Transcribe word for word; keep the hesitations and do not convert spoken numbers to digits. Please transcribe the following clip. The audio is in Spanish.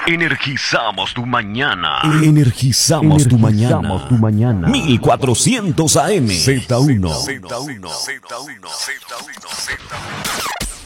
Energizamos tu mañana. Energizamos, tu mañana. tu mañana. mil cuatrocientos A M. Z uno. Z uno. Z uno. Z uno. Z uno.